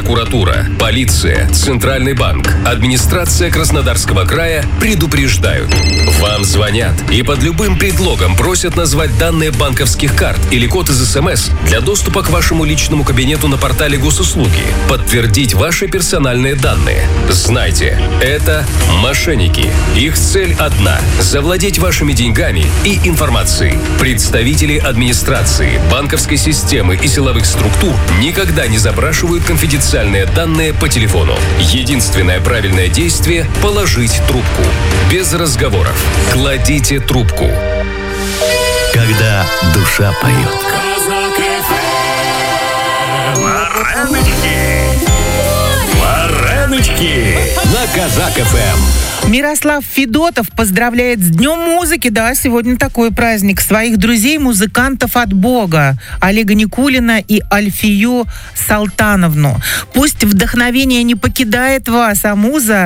прокуратура, полиция, Центральный банк, администрация Краснодарского края предупреждают. Вам звонят и под любым предлогом просят назвать данные банковских карт или код из СМС для доступа к вашему личному кабинету на портале госуслуги, подтвердить ваши персональные данные. Знайте, это мошенники. Их цель одна – завладеть вашими деньгами и информацией. Представители администрации, банковской системы и силовых структур никогда не запрашивают конфиденциальные данные по телефону. Единственное правильное действие – положить трубку. Без разговоров. Кладите трубку. Когда душа поет. Вареночки на Казак ФМ. Мирослав Федотов поздравляет с Днем музыки. Да, сегодня такой праздник. Своих друзей, музыкантов от Бога. Олега Никулина и Альфию Салтановну. Пусть вдохновение не покидает вас, а муза,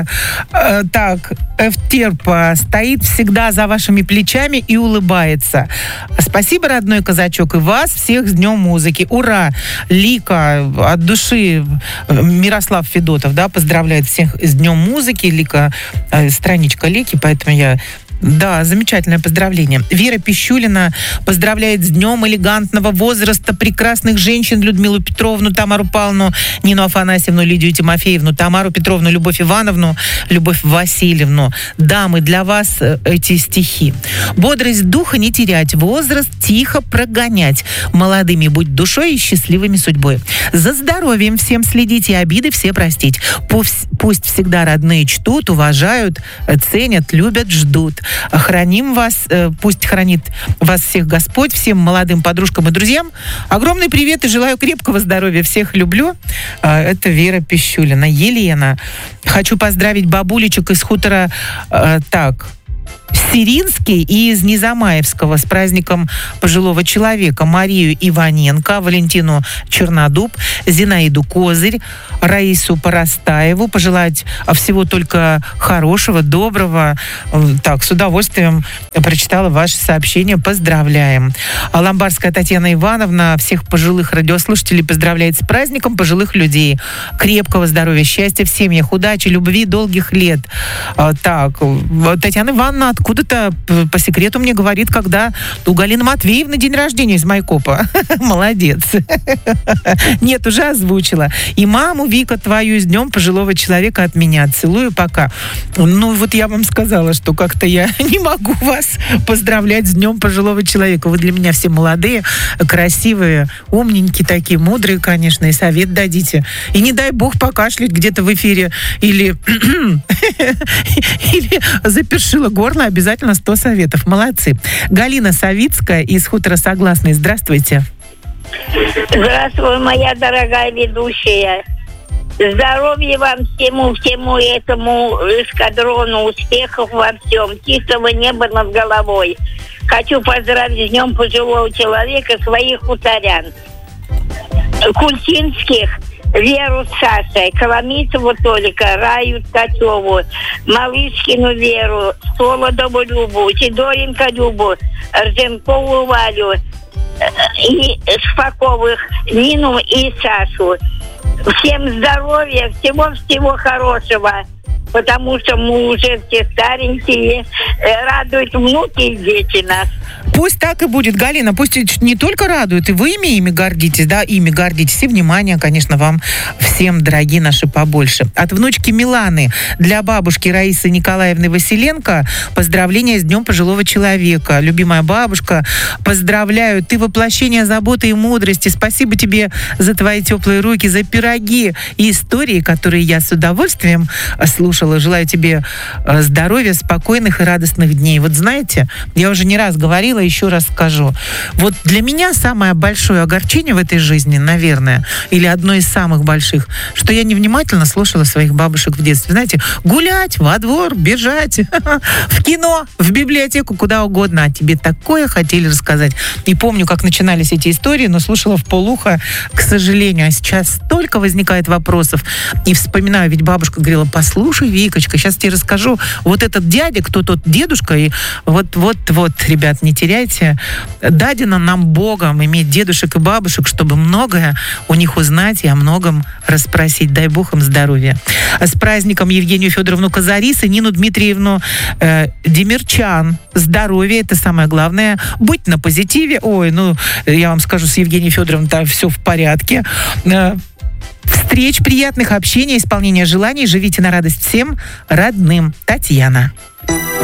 Эфтерпа, стоит всегда за вашими плечами и улыбается. Спасибо, родной казачок, и вас всех с Днем музыки. Ура! Лика от души, Мирослав Федотов, да, поздравляет всех с Днем музыки. Лика, страничка Лики, поэтому я... Да, замечательное поздравление. Вера Пищулина поздравляет с Днем элегантного возраста прекрасных женщин Людмилу Петровну, Тамару Павловну, Нину Афанасьевну, Лидию Тимофеевну, Тамару Петровну, Любовь Ивановну, Любовь Васильевну. Дамы, для вас эти стихи. Бодрость духа не терять, возраст тихо прогонять. Молодыми будь душой и счастливыми судьбой. За здоровьем всем следить и обиды все простить. Пусть всегда родные чтут, уважают, ценят, любят, ждут. Храним вас, пусть хранит вас всех Господь, всем молодым подружкам и друзьям. Огромный привет и желаю крепкого здоровья. Всех люблю. Это Вера Пищулина. Елена. Хочу поздравить бабулечек из хутора Сиринский и из Незамаевского с праздником пожилого человека. Марию Иваненко, Валентину Чернодуб, Зинаиду Козырь, Раису Поростаеву. Пожелать всего только хорошего, доброго. Так, с удовольствием прочитала ваше сообщение. Поздравляем. Ламбарская Татьяна Ивановна всех пожилых радиослушателей поздравляет с праздником пожилых людей. Крепкого здоровья, счастья в семьях, удачи, любви, долгих лет. Так, Татьяна Ивановна откуда-то по секрету мне говорит, когда у Галины Матвеевны день рождения из Майкопа. Молодец. Нет, уже озвучила. И маму, Вика, твою с Днем пожилого человека от меня. Целую, пока. Ну, вот я вам сказала, что как-то я не могу вас поздравлять с Днем пожилого человека. Вы для меня все молодые, красивые, умненькие такие, мудрые, конечно, и совет дадите. И не дай бог покашлять где-то в эфире или запершило горло, обязательно 100 советов. Молодцы. Галина Савицкая из хутора Согласный. Здравствуйте. Здравствуй, моя дорогая ведущая. Здоровья вам всему этому эскадрону, успехов во всем, чистого неба над головой. Хочу поздравить с Днем пожилого человека своих хуторян. Культинских, Веру с Сашей, Коломийцеву Толика, Раю Ткачеву, Малышкину Веру, Солодову Любу, Сидоренко Любу, Рженкову Валю и Шпаковых Нину и Сашу. Всем здоровья, всего хорошего, потому что мы уже все старенькие, радуют внуки и дети нас. Пусть так и будет, Галина, пусть не только радует, и вы ими гордитесь, да, ими гордитесь, и внимание, конечно, вам всем, дорогие наши, побольше. От внучки Миланы для бабушки Раисы Николаевны Василенко поздравления с Днем пожилого человека. Любимая бабушка, поздравляю, ты воплощение заботы и мудрости, спасибо тебе за твои теплые руки, за пироги и истории, которые я с удовольствием слушала. Желаю тебе здоровья, спокойных и радостных дней. Вот знаете, я уже не раз говорила, еще раз скажу. Вот для меня самое большое огорчение в этой жизни, наверное, или одно из самых больших, что я невнимательно слушала своих бабушек в детстве. Знаете, гулять, во двор, бежать, в кино, в библиотеку, куда угодно. А тебе такое хотели рассказать. И помню, как начинались эти истории, но слушала вполуха, к сожалению. А сейчас столько возникает вопросов. И вспоминаю, ведь бабушка говорила, послушай, Викочка, сейчас тебе расскажу. Вот этот дядя, кто тот дедушка, и вот, ребят, не теряйте представляете, дадено нам Богом иметь дедушек и бабушек, чтобы многое у них узнать и о многом расспросить. Дай Бог им здоровья. С праздником Евгению Федоровну Казарис и Нину Дмитриевну Демирчан. Здоровье, это самое главное. Будь на позитиве. Ой, я вам скажу, с Евгенией Федоровной там все в порядке. Встреч, приятных общения, исполнения желаний. Живите на радость всем родным. Татьяна.